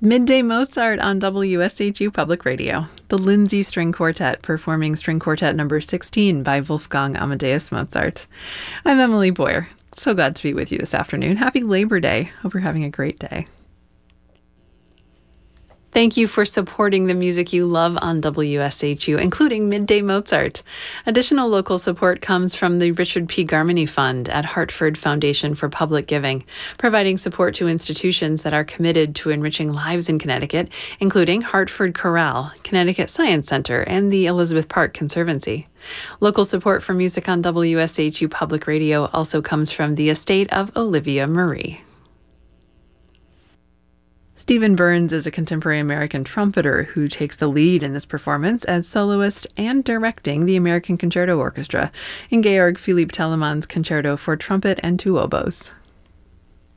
Midday Mozart on WSHU Public Radio. The Lindsay String Quartet performing String Quartet number 16 by Wolfgang Amadeus Mozart. I'm Emily Boyer. So glad to be with you this afternoon. Happy Labor Day. Hope you're having a great day. Thank you for supporting the music you love on WSHU, including Midday Mozart. Additional local support comes from the Richard P. Garmany Fund at Hartford Foundation for Public Giving, providing support to institutions that are committed to enriching lives in Connecticut, including Hartford Chorale, Connecticut Science Center, and the Elizabeth Park Conservancy. Local support for music on WSHU Public Radio also comes from the estate of Olivia Marie. Stephen Burns is a contemporary American trumpeter who takes the lead in this performance as soloist and directing the American Concerto Orchestra in Georg Philipp Telemann's Concerto for Trumpet and Two Oboes.